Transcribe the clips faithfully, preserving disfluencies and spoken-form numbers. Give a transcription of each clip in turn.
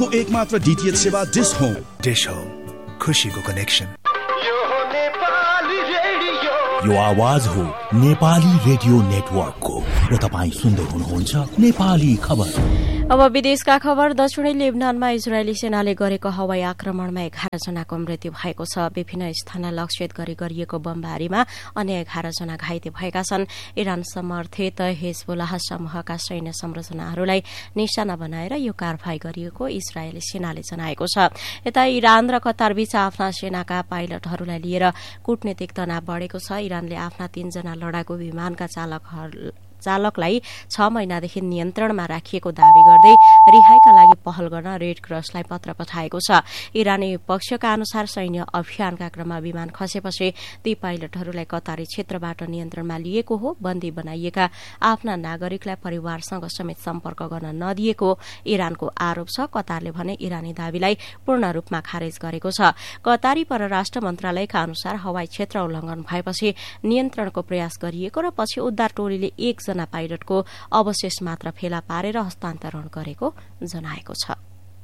तो एकमात्र डीटीएच सेवा डिश होम। डिश होम, खुशीको कनेक्सन। यो आवाज हो नेपाली रेडियो नेटवर्कको र तपाईँ सुन्दै हुनुहुन्छ नेपाली खबर। अब विदेशका खबर। दक्षिणी लेबनानमा इजरायली सेनाले गरेको हवाई आक्रमणमा एघार जनाको मृत्यु भएको छ। विभिन्न स्थानलाई लक्ष्यित गरी गरिएको बमबारीमा अन्य एघार जना घाइते भएका छन्। इरान समर्थित हिजबुल्लाह समूहका सैन्य संरचनाहरूलाई निशाना बनाएर यो कारवाही गरिएको इजरायली सेनाले जनाएको छ। यता इरान र कतारबीच आफ्ना सेनाका पाइलटहरूलाई लिएर कूटनीतिक तनाव बढ़ेको छ। इरानले आफ्ना तीनजना लडाकु विमानका चालकहरू चालकलाई छ महिनादेखि नियन्त्रणमा राखिएको दावी गर्दै रिहाईका लागि पहल गर्न रेड क्रसलाई पत्र पठाएको छ। इरानी पक्षका अनुसार सैन्य अभियानका क्रममा विमान खसेपछि ती पाइलटहरूलाई कतारी क्षेत्रबाट नियन्त्रणमा लिएको हो। बन्दी बनाइएका आफ्ना नागरिकलाई परिवारसँग समेत सम्पर्क गर्न नदिएको इरानको आरोप छ। कतारले भने इरानी दावीलाई पूर्ण रूपमा खारेज गरेको छ। कतारी परराष्ट्र मन्त्रालयका अनुसार हवाई क्षेत्र उल्लंघन भएपछि नियन्त्रणको प्रयास गरिएको र पछि उद्धार टोलीले एक जना पाइलटको अवशेष मात्र फेला पारेर हस्तान्तरण गरेको जनाएको छ।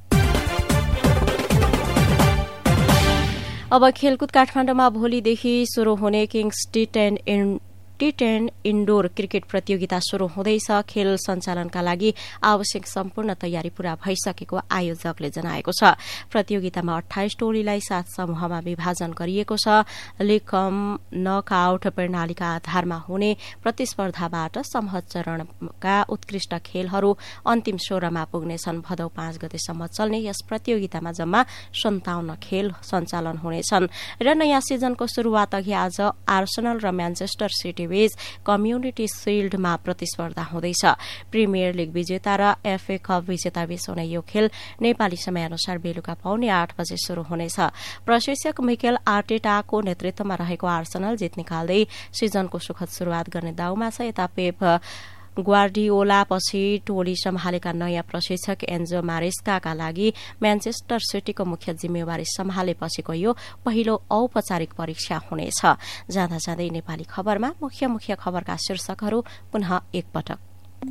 अब खेलकुद। काठमाडौँमा भोलिदेखि शुरू हुने Kings T ten T ten indoor cricket प्रतियोगिता शुरू हुँदैछ। खेल सञ्चालनका लागि आवश्यक सम्पूर्ण तयारी पूरा भइसकेको आयोजकले जनाएको छ। प्रतियोगितामा अठाइस टोलीलाई सात समूहमा विभाजन गरिएको छ। लीग कम नकआउट प्रणालीका आधारमा हुने प्रतिस्पर्धाबाट समूह चरणका उत्कृष्ट खेलहरू अन्तिम सोह्रमा पुग्नेछन्। भदौ पाँच गतेसम्म चल्ने यस प्रतियोगितामा जम्मा सन्ताउन्न खेल सञ्चालन हुनेछन् र नयाँ सिजनको शुरूआत अघि आज आर्सेनल र म्यान्चेस्टर सिटी बीच कम्युनिटी शिल्डमा प्रतिस्पर्धा हुँदैछ। प्रिमियर लीग विजेता र एफए कप विजेता बीच हुने यो खेल नेपाली समयअनुसार बेलुका पाउने आठ बजे शुरू हुनेछ। प्रशिक्षक मिकेल आर्टेटाको नेतृत्वमा रहेको आर्सेनल जित निकाल्दै सिजनको सुखद शुरूआत गर्ने दाउमा छ। यता पेप ग्वार्डियोला पछि टोली सम्हालेका नयाँ प्रशिक्षक एन्जो मारेस्काका लागि म्यान्चेस्टर सिटीको मुख्य जिम्मेवारी सम्हालेपछिको यो पहिलो औपचारिक परीक्षा हुनेछ। जाँदा जाँदै नेपाली खबरमा मुख्य मुख्य खबरका शीर्षकहरू पुनः एकपटक।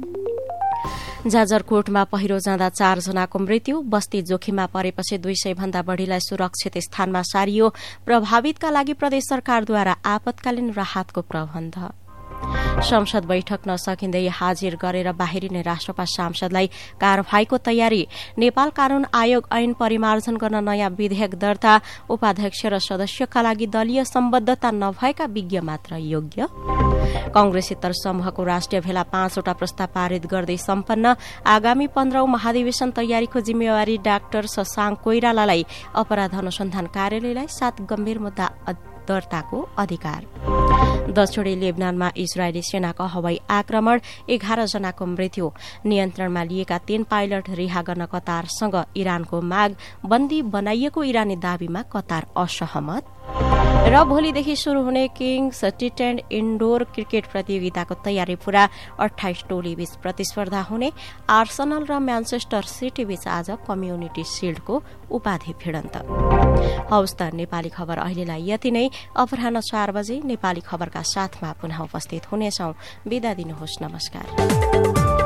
जाजरकोटमा पहिरो जाँदा चार जनाको मृत्यु। बस्ती जोखिममा परेपछि दुई सय भन्दा बढ़ीलाई सुरक्षित स्थानमा सारियो। प्रभावितका लागि प्रदेश सरकारद्वारा आपतकालीन राहतको प्रबन्ध। संसद बैठक नसकिँदै हाजिर गरेर बाहिरिने राष्ट्रपा सांसदलाई कार्यवाहीको तयारी। नेपाल कानून आयोग ऐन परिमार्जन गर्न नयाँ विधेयक दर्ता। उपाध्यक्ष र सदस्यका लागि दलीय सम्बद्धता नभएका विज्ञ मात्र योग्य। कंग्रेसेतर समूहको राष्ट्रिय भेला पाँचवटा प्रस्ताव पारित गर्दै सम्पन्न। आगामी पन्ध्रौं महाधिवेशन तयारीको जिम्मेवारी डाक्टर शशाङ्क कोइरालालाई। अपराध अनुसन्धान कार्यालयलाई सात गम्भीर मुद्दा दर्ताको अधिकार। दक्षिणी लेबनानमा इजरायली सेनाको हवाई आक्रमण, एघार जनाको मृत्यु। नियन्त्रणमा लिएका तीन पाइलट रिहा गर्न कतारसँग इरानको माग। बन्दी बनाइएको इरानी दावीमा कतार असहमत। र भोलिदेखि शुरू हुने Kings T ten indoor cricket प्रतियोगिताको तयारी पूरा। अठाइस टोली बीच प्रतिस्पर्धा हुने। आर्सेनल र म्यान्चेस्टर सिटी बीच आज कम्युनिटी शिल्डको उपाधि भिडन्त। हौस् त नेपाली खबर अहिलेलाई यति नै। अपराह्न चार बजे नेपाली खबरका साथमा पुनः उपस्थित हुनेछौं। बिदा दिनुहोस्, नमस्कार।